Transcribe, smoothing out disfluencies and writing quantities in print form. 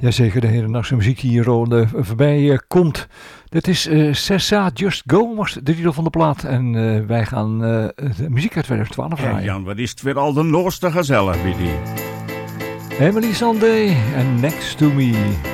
Jazeker, de hedendaagse muziek die hier voorbij komt. Dit is Sessa Just Go, was de titel van de plaat. En wij gaan de muziek uit 2012 draaien. Jan, wat is het weer al de noorste gezellig, Biddy. Emily Sandé en Next to Me.